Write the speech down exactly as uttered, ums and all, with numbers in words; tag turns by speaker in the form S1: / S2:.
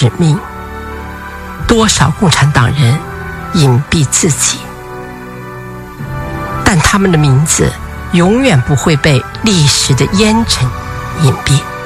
S1: 使命。多少共产党人隐蔽自己，但他们的名字永远不会被历史的烟尘隐蔽。